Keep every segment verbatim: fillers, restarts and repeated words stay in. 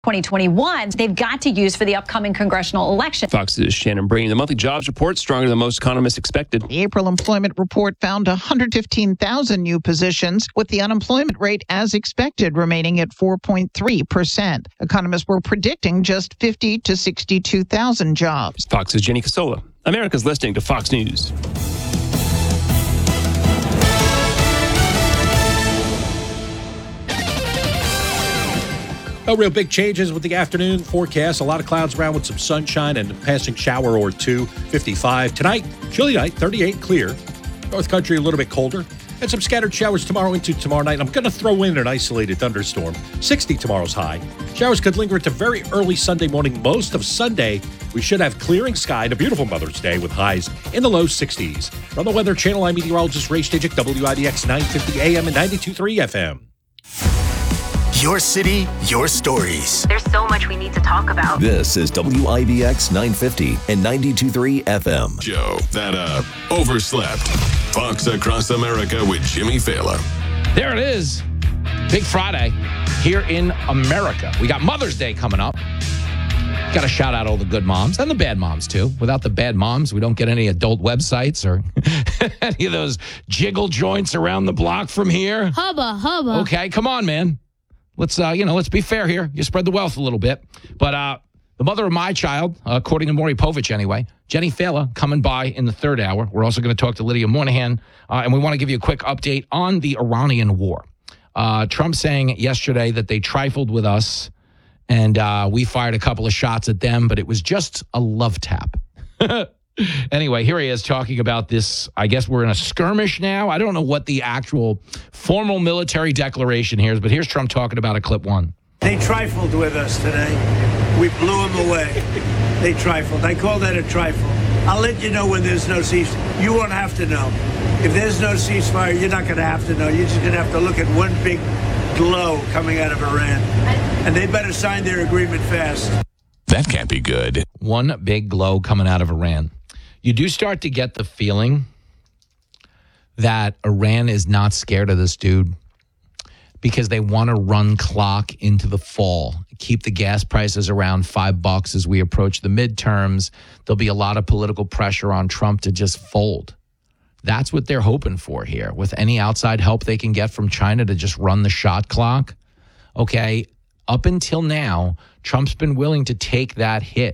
twenty twenty-one, they've got to use for the upcoming congressional election. Fox's Shannon Breen. The monthly jobs report stronger than most economists expected. The April employment report found one hundred fifteen thousand new positions, with the unemployment rate as expected remaining at four point three percent. Economists were predicting just fifty to sixty-two thousand jobs. Fox's Jenny Casola. America's listening to Fox News. No real big changes with the afternoon forecast. A lot of clouds around with some sunshine and a passing shower or two. fifty-five. Tonight, chilly night, thirty-eight clear. North Country a little bit colder. And some scattered showers tomorrow into tomorrow night. I'm going to throw in an isolated thunderstorm. sixty tomorrow's high. Showers could linger into very early Sunday morning. Most of Sunday, we should have clearing sky and a beautiful Mother's Day with highs in the low sixties. From the Weather Channel, I'm meteorologist Ray Stijik, W I D X nine fifty A M and ninety-two point three F M. Your city, your stories. There's so much we need to talk about. This is W I B X nine fifty and ninety-two point three F M. Joe, that uh, overslept. Fox Across America with Jimmy Fallon. There it is. Big Friday here in America. We got Mother's Day coming up. Got to shout out all the good moms and the bad moms, too. Without the bad moms, we don't get any adult websites or any of those jiggle joints around the block from here. Hubba, hubba. Okay, come on, man. Let's, uh, you know, let's be fair here. You spread the wealth a little bit. But uh, the mother of my child, uh, according to Maury Povich anyway, Jenny Fallon, coming by in the third hour. We're also going to talk to Lydia Moynihan, uh, and we want to give you a quick update on the Iranian war. Uh, Trump saying yesterday that they trifled with us, and uh, we fired a couple of shots at them, but it was just a love tap. Anyway, here he is talking about this. I guess we're in a skirmish now. I don't know what the actual formal military declaration here is, but here's Trump talking about it, clip one. They trifled with us today. We blew them away. They trifled. I call that a trifle. I'll let you know when there's no ceasefire. You won't have to know. If there's no ceasefire, you're not going to have to know. You're just going to have to look at one big glow coming out of Iran. And they better sign their agreement fast. That can't be good. One big glow coming out of Iran. You do start to get the feeling that Iran is not scared of this dude because they want to run clock into the fall, keep the gas prices around five bucks as we approach the midterms. There'll be a lot of political pressure on Trump to just fold. That's what they're hoping for here. With any outside help they can get from China to just run the shot clock. Okay, up until now, Trump's been willing to take that hit.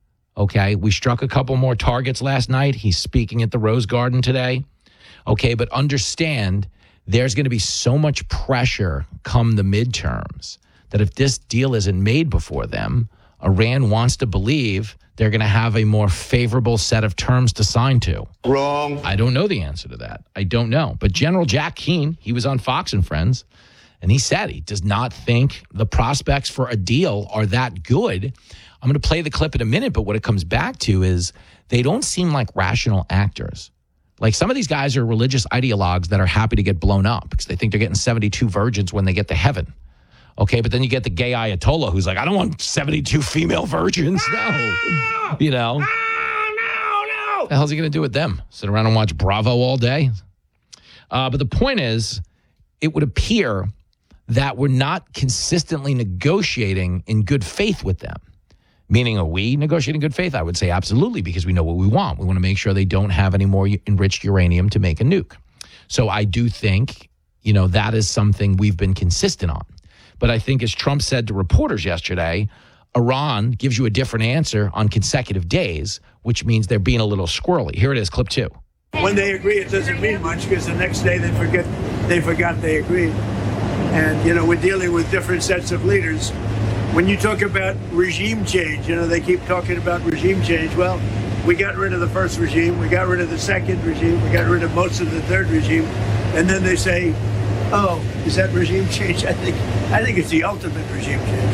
Okay, we struck a couple more targets last night. He's speaking at the Rose Garden today. Okay, but understand there's going to be so much pressure come the midterms that if this deal isn't made before them, Iran wants to believe they're going to have a more favorable set of terms to sign to. Wrong. I don't know the answer to that. I don't know. But General Jack Keane, he was on Fox and Friends, and he said he does not think the prospects for a deal are that good. I'm going to play the clip in a minute, but what it comes back to is they don't seem like rational actors. Like some of these guys are religious ideologues that are happy to get blown up because they think they're getting seventy-two virgins when they get to heaven. Okay, but then you get the gay Ayatollah who's like, I don't want seventy-two female virgins. No. You know. No, no, no. What the hell's he going to do with them? Sit around and watch Bravo all day? Uh, but the point is, it would appear that we're not consistently negotiating in good faith with them. Meaning, are we negotiating in good faith? I would say absolutely, because we know what we want. We want to make sure they don't have any more enriched uranium to make a nuke. So I do think, you know, that is something we've been consistent on. But I think, as Trump said to reporters yesterday, Iran gives you a different answer on consecutive days, which means they're being a little squirrely. Here it is, clip two. When they agree, it doesn't mean much because the next day they forget they forgot they agreed. And, you know, we're dealing with different sets of leaders. When you talk about regime change, you know, they keep talking about regime change. Well, we got rid of the first regime. We got rid of the second regime. We got rid of most of the third regime. And then they say, oh, is that regime change? I think I think it's the ultimate regime change.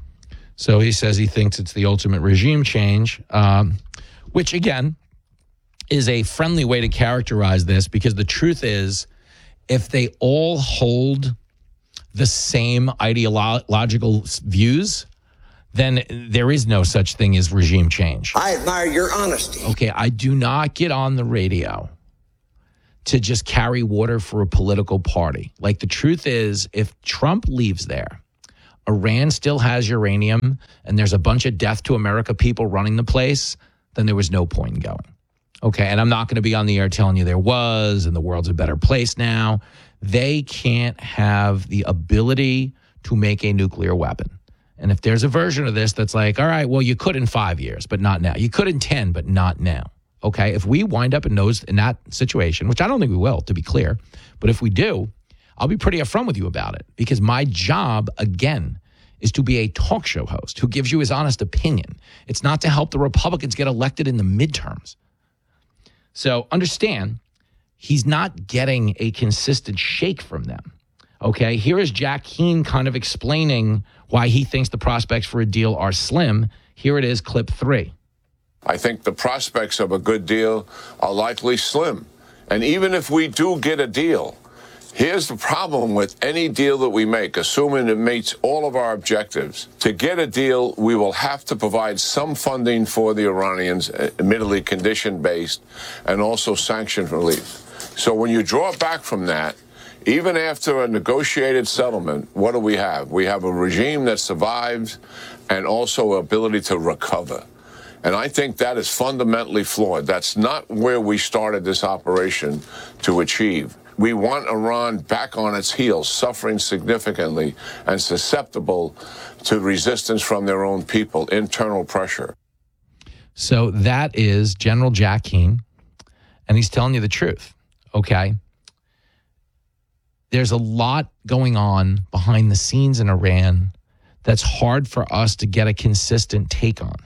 So he says he thinks it's the ultimate regime change, um, which, again, is a friendly way to characterize this, because the truth is, if they all hold the same ideological views, then there is no such thing as regime change. I admire your honesty. Okay, I do not get on the radio to just carry water for a political party. Like, the truth is, if Trump leaves there, Iran still has uranium and there's a bunch of death to America people running the place, then there was no point in going. Okay, and I'm not going to be on the air telling you there was and the world's a better place now. They can't have the ability to make a nuclear weapon. And if there's a version of this that's like, all right, well, you could in five years, but not now. You could in ten, but not now. Okay, if we wind up in those in that situation, which I don't think we will, to be clear, but if we do, I'll be pretty upfront with you about it because my job, again, is to be a talk show host who gives you his honest opinion. It's not to help the Republicans get elected in the midterms. So understand, he's not getting a consistent shake from them. Okay, here is Jack Keane kind of explaining why he thinks the prospects for a deal are slim. Here it is, clip three. I think the prospects of a good deal are likely slim. And even if we do get a deal, here's the problem with any deal that we make, assuming it meets all of our objectives. To get a deal, we will have to provide some funding for the Iranians, admittedly condition-based, and also sanction relief. So when you draw back from that, even after a negotiated settlement, what do we have? We have a regime that survives and also ability to recover. And I think that is fundamentally flawed. That's not where we started this operation to achieve. We want Iran back on its heels, suffering significantly and susceptible to resistance from their own people, internal pressure. So that is General Jack Keane, and he's telling you the truth, okay? There's a lot going on behind the scenes in Iran that's hard for us to get a consistent take on.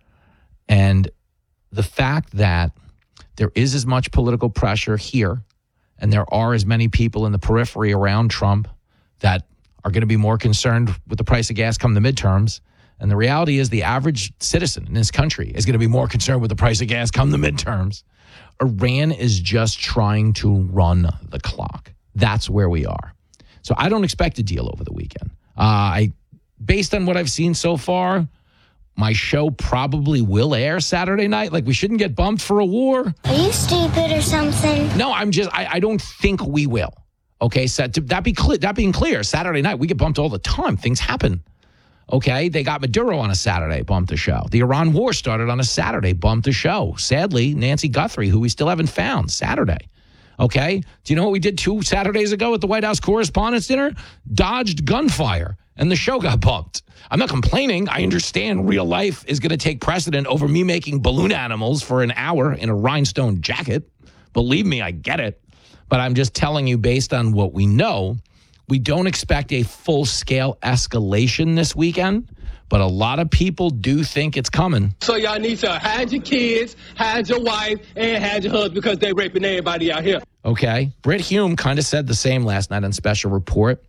And the fact that there is as much political pressure here and there are as many people in the periphery around Trump that are going to be more concerned with the price of gas come the midterms. And the reality is the average citizen in this country is going to be more concerned with the price of gas come the midterms. Iran is just trying to run the clock. That's where we are. So I don't expect a deal over the weekend. Uh, I, based on what I've seen so far, my show probably will air Saturday night. Like, we shouldn't get bumped for a war. Are you stupid or something? No, I'm just, I, I don't think we will. Okay, so to, that, be clear, that being clear, Saturday night, we get bumped all the time. Things happen. Okay, they got Maduro on a Saturday, bumped the show. The Iran war started on a Saturday, bumped the show. Sadly, Nancy Guthrie, who we still haven't found, Saturday. Okay, do you know what we did two Saturdays ago at the White House Correspondents' Dinner? Dodged gunfire, and the show got bumped. I'm not complaining. I understand real life is going to take precedent over me making balloon animals for an hour in a rhinestone jacket. Believe me, I get it. But I'm just telling you, based on what we know, we don't expect a full-scale escalation this weekend, but a lot of people do think it's coming. So y'all need to hide your kids, hide your wife, and hide your husband because they're raping everybody out here. Okay. Brit Hume kind of said the same last night on Special Report.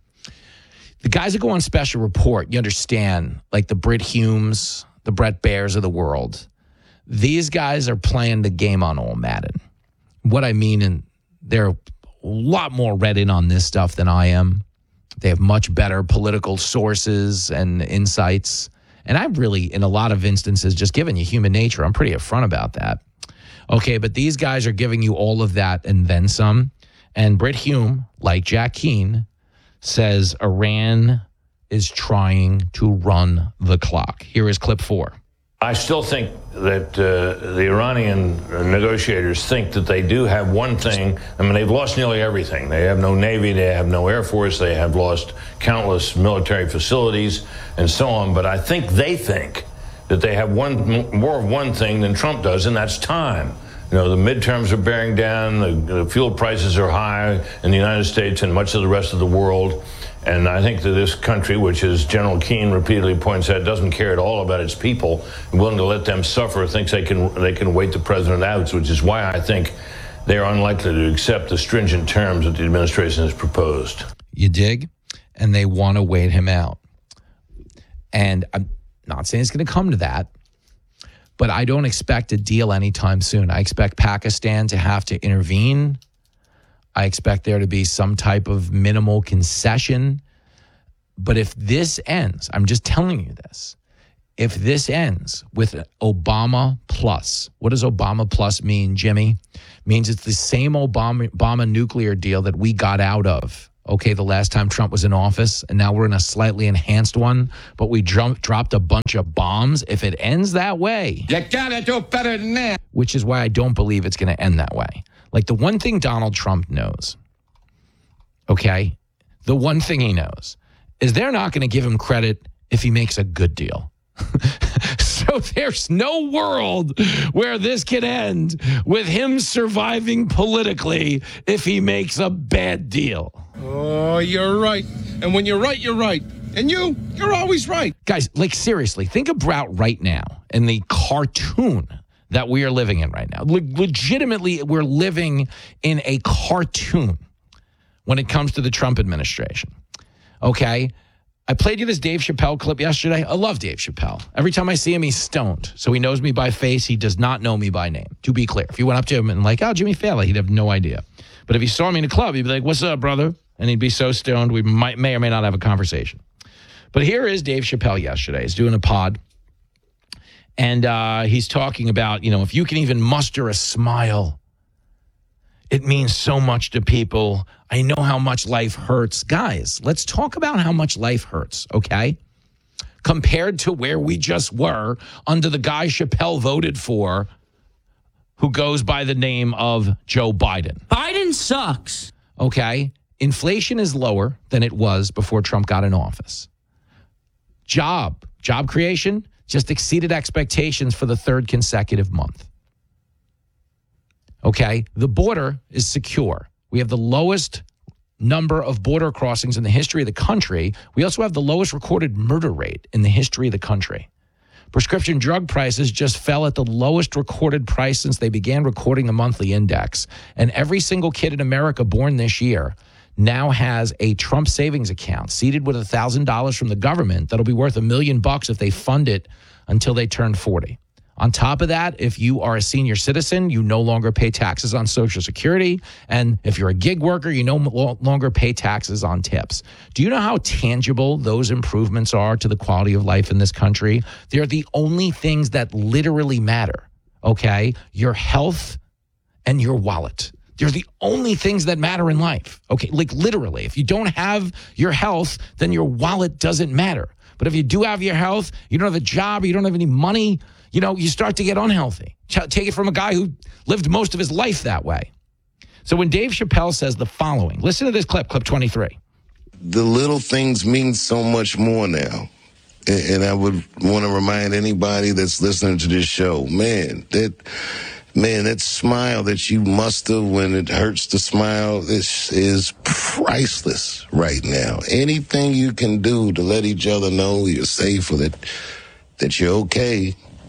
The guys that go on Special Report, you understand, like the Brit Humes, the Brett Bairs of the world, these guys are playing the game on Old Madden. What I mean, and they're a lot more read in on this stuff than I am. They have much better political sources and insights. And I've really, in a lot of instances, just given you human nature. I'm pretty upfront about that. Okay, but these guys are giving you all of that and then some. And Brit Hume, like Jack Keane, says Iran is trying to run the clock. Here is clip four. I still think that uh, the Iranian negotiators think that they do have one thing. I mean, they've lost nearly everything. They have no Navy, they have no Air Force, they have lost countless military facilities and so on. But I think they think that they have one more of one thing than Trump does, and that's time. You know, the midterms are bearing down, the, the fuel prices are high in the United States and much of the rest of the world. And I think that this country, which as General Keane repeatedly points out, doesn't care at all about its people, and willing to let them suffer, thinks they can they can wait the president out, which is why I think they are unlikely to accept the stringent terms that the administration has proposed. You dig? And they want to wait him out. And I'm not saying it's going to come to that, but I don't expect a deal anytime soon. I expect Pakistan to have to intervene. I expect there to be some type of minimal concession. But if this ends, I'm just telling you this, if this ends with Obama plus, what does Obama plus mean, Jimmy? It means it's the same Obama, Obama nuclear deal that we got out of, okay, the last time Trump was in office, and now we're in a slightly enhanced one, but we drum- dropped a bunch of bombs. If it ends that way, you gotta do better than that. Which is why I don't believe it's going to end that way. Like the one thing Donald Trump knows, okay, the one thing he knows is they're not going to give him credit if he makes a good deal. So there's no world where this can end with him surviving politically if he makes a bad deal. Oh, you're right. And when you're right, you're right. And you, you're always right. Guys, like seriously, think about right now in the cartoon that we are living in right now. Le- legitimately, we're living in a cartoon when it comes to the Trump administration. Okay? I played you this Dave Chappelle clip yesterday. I love Dave Chappelle. Every time I see him, he's stoned. So he knows me by face. He does not know me by name, to be clear. If you went up to him and like, oh, Jimmy Fallon, he'd have no idea. But if he saw me in a club, he'd be like, what's up, brother? And he'd be so stoned, we might may or may not have a conversation. But here is Dave Chappelle yesterday. He's doing a pod. And uh, he's talking about, you know, if you can even muster a smile, it means so much to people. I know how much life hurts. Guys, let's talk about how much life hurts, okay? Compared to where we just were under the guy Chappelle voted for, who goes by the name of Joe Biden. Biden sucks. Okay? Inflation is lower than it was before Trump got in office. Job, job creation just exceeded expectations for the third consecutive month. Okay? The border is secure. We have the lowest number of border crossings in the history of the country. We also have the lowest recorded murder rate in the history of the country. Prescription drug prices just fell at the lowest recorded price since they began recording the monthly index. And every single kid in America born this year now has a Trump savings account seeded with one thousand dollars from the government that'll be worth a million bucks if they fund it until they turn forty. On top of that, if you are a senior citizen, you no longer pay taxes on Social Security. And if you're a gig worker, you no longer pay taxes on tips. Do you know how tangible those improvements are to the quality of life in this country? They're the only things that literally matter, okay? Your health and your wallet. They're the only things that matter in life, okay? Like literally, if you don't have your health, then your wallet doesn't matter. But if you do have your health, you don't have a job, you don't have any money, you know, you start to get unhealthy. Take it from a guy who lived most of his life that way. So when Dave Chappelle says the following, listen to this clip, clip twenty-three. The little things mean so much more now. And I would want to remind anybody that's listening to this show, man, that man, that smile that you muster when it hurts to smile is, is priceless right now. Anything you can do to let each other know you're safe or that, that you're okay,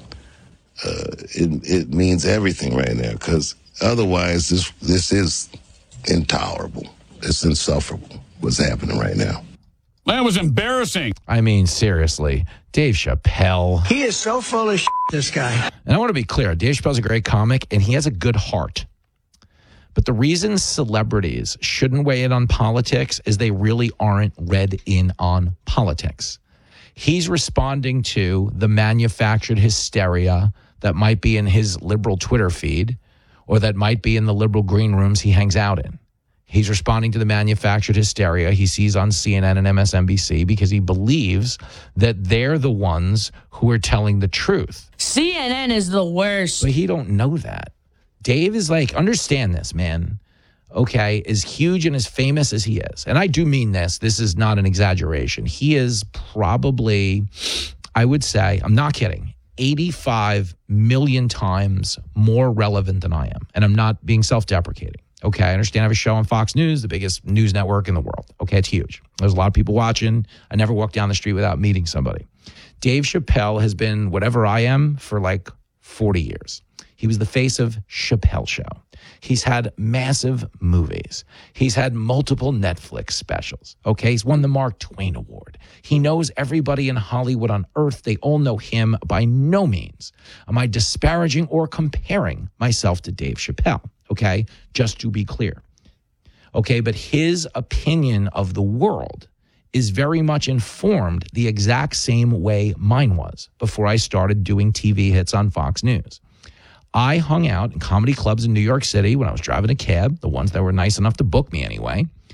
Uh, it, it means everything right now, because otherwise this this is intolerable. It's insufferable what's happening right now. That was embarrassing. I mean, seriously, Dave Chappelle. He is so full of shit, this guy. And I want to be clear, Dave Chappelle's a great comic, and he has a good heart. But the reason celebrities shouldn't weigh in on politics is they really aren't read in on politics. He's responding to the manufactured hysteria that might be in his liberal Twitter feed or that might be in the liberal green rooms he hangs out in. He's responding to the manufactured hysteria he sees on C N N and M S N B C because he believes that they're the ones who are telling the truth. C N N is the worst. But he don't know that. Dave is like, understand this, man. Okay, as huge and as famous as he is, and I do mean this, this is not an exaggeration. He is probably, I would say, I'm not kidding, eighty-five million times more relevant than I am. And I'm not being self-deprecating. Okay, I understand I have a show on Fox News, the biggest news network in the world. Okay, it's huge. There's a lot of people watching. I never walk down the street without meeting somebody. Dave Chappelle has been whatever I am for like forty years. He was the face of Chappelle Show. He's had massive movies. He's had multiple Netflix specials. Okay, he's won the Mark Twain Award. He knows everybody in Hollywood on earth. They all know him. By no means am I disparaging or comparing myself to Dave Chappelle. Okay, just to be clear. Okay, but his opinion of the world is very much informed the exact same way mine was before I started doing T V hits on Fox News. I hung out in comedy clubs in New York City when I was driving a cab, the ones that were nice enough to book me anyway.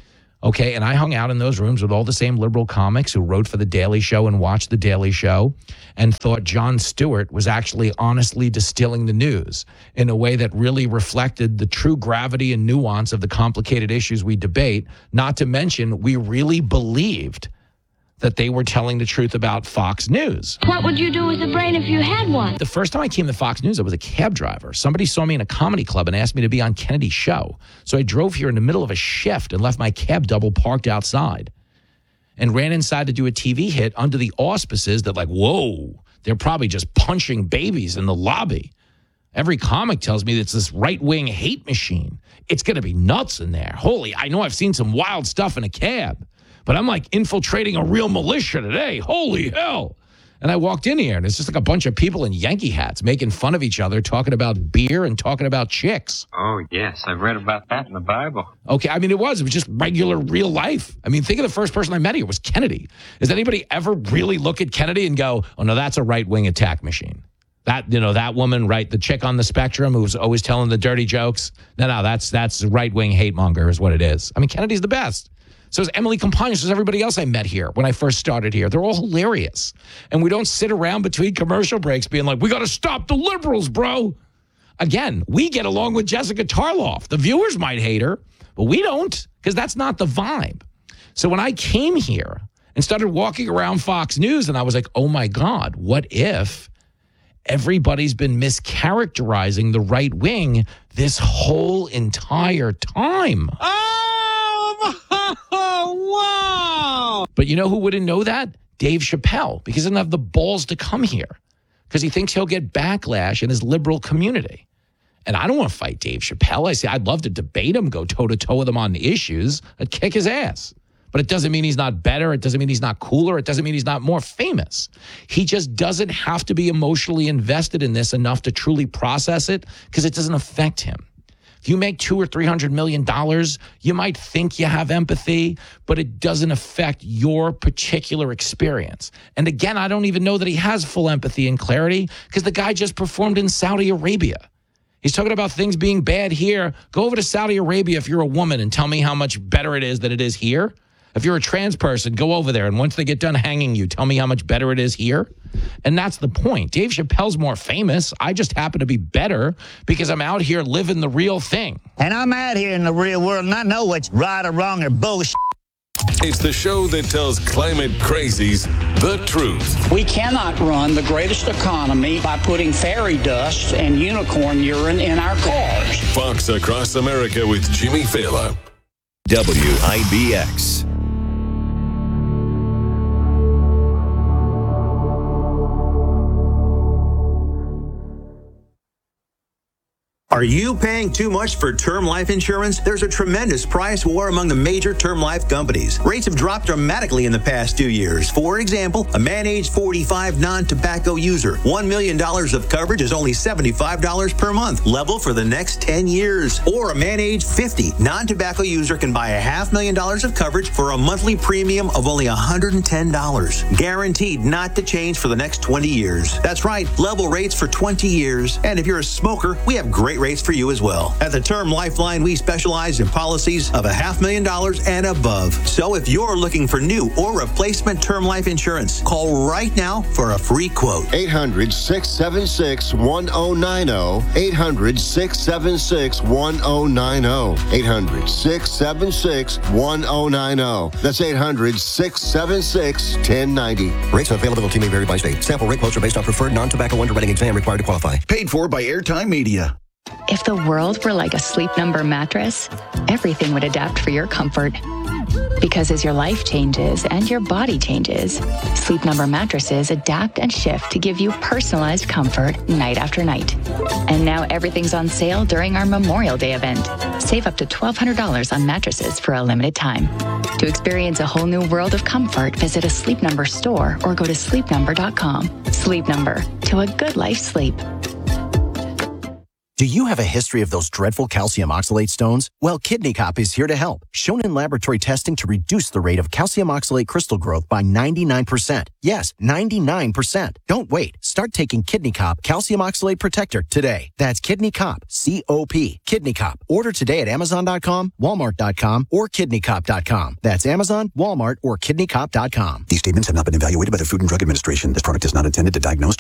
Okay, and I hung out in those rooms with all the same liberal comics who wrote for The Daily Show and watched The Daily Show and thought Jon Stewart was actually honestly distilling the news in a way that really reflected the true gravity and nuance of the complicated issues we debate, not to mention we really believed that they were telling the truth about Fox News. What would you do with a brain if you had one? The first time I came to Fox News, I was a cab driver. Somebody saw me in a comedy club and asked me to be on Kennedy's show. So I drove here in the middle of a shift and left my cab double parked outside and ran inside to do a T V hit under the auspices that, like, whoa, they're probably just punching babies in the lobby. Every comic tells me it's this right-wing hate machine. It's going to be nuts in there. Holy, I know I've seen some wild stuff in a cab. But I'm like infiltrating a real militia today. Holy hell. And I walked in here, and it's just like a bunch of people in Yankee hats making fun of each other, talking about beer and talking about chicks. Oh, yes. I've read about that in the Bible. Okay, I mean, it was. It was just regular, real life. I mean, think of the first person I met here was Kennedy. Does anybody ever really look at Kennedy and go, oh, no, that's a right-wing attack machine? That, you know, that woman, right, the chick on the spectrum who's always telling the dirty jokes? No, no, that's, that's right-wing hate monger is what it is. I mean, Kennedy's the best. So is Emily Compagno, so is everybody else I met here when I first started here. They're all hilarious. And we don't sit around between commercial breaks being like, we got to stop the liberals, bro. Again, we get along with Jessica Tarloff. The viewers might hate her, but we don't, because that's not the vibe. So when I came here and started walking around Fox News, and I was like, oh my God, what if everybody's been mischaracterizing the right wing this whole entire time? Oh, wow. But you know who wouldn't know that? Dave Chappelle, because he doesn't have the balls to come here because he thinks he'll get backlash in his liberal community. And I don't want to fight Dave Chappelle. I say I'd love to debate him, go toe-to-toe with him on the issues. I'd kick his ass. But it doesn't mean he's not better. It doesn't mean he's not cooler. It doesn't mean he's not more famous. He just doesn't have to be emotionally invested in this enough to truly process it because it doesn't affect him. If you make two or three hundred million dollars, you might think you have empathy, but it doesn't affect your particular experience. And again, I don't even know that he has full empathy and clarity because the guy just performed in Saudi Arabia. He's talking about things being bad here. Go over to Saudi Arabia if you're a woman and tell me how much better it is than it is here. If you're a trans person, go over there, and once they get done hanging you, tell me how much better it is here. And that's the point. Dave Chappelle's more famous. I just happen to be better because I'm out here living the real thing. And I'm out here in the real world, and I know what's right or wrong or bullshit. It's the show that tells climate crazies the truth. We cannot run the greatest economy by putting fairy dust and unicorn urine in our cars. Fox Across America with Jimmy Fallon. W I B X. Are you paying too much for term life insurance? There's a tremendous price war among the major term life companies. Rates have dropped dramatically in the past two years. For example, a man age forty-five non-tobacco user, one million dollars of coverage is only seventy-five dollars per month, level for the next ten years. Or a man age fifty non-tobacco user can buy a half million dollars of coverage for a monthly premium of only one hundred ten dollars. Guaranteed not to change for the next twenty years. That's right, level rates for twenty years. And if you're a smoker, we have great rates for you as well. At the Term Lifeline, we specialize in policies of a half million dollars and above. So if you're looking for new or replacement term life insurance, call right now for a free quote. eight hundred, six seven six, one oh nine oh. eight hundred, six seven six, one oh nine oh. eight hundred, six seven six, one oh nine oh. That's eight hundred, six seven six, one oh nine oh. Rates and availability may vary by state. Sample rate quotes are based on preferred non-tobacco underwriting exam required to qualify. Paid for by Airtime Media. If the world were like a Sleep Number mattress, everything would adapt for your comfort. Because as your life changes and your body changes, Sleep Number mattresses adapt and shift to give you personalized comfort night after night. And now everything's on sale during our Memorial Day event. Save up to twelve hundred dollars on mattresses for a limited time. To experience a whole new world of comfort, visit a Sleep Number store or go to sleep number dot com. Sleep Number, to a good life sleep. Do you have a history of those dreadful calcium oxalate stones? Well, Kidney Cop is here to help. Shown in laboratory testing to reduce the rate of calcium oxalate crystal growth by ninety-nine percent. Yes, ninety-nine percent. Don't wait. Start taking Kidney Cop Calcium Oxalate Protector today. That's Kidney Cop, C O P. Kidney Cop. Order today at Amazon dot com, Walmart dot com, or Kidney Cop dot com. That's Amazon, Walmart, or Kidney Cop dot com. These statements have not been evaluated by the Food and Drug Administration. This product is not intended to diagnose,